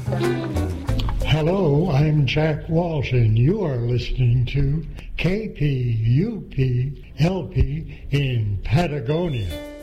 Hello, I'm Jack Walsh, and you are listening to KPUP LP in Patagonia.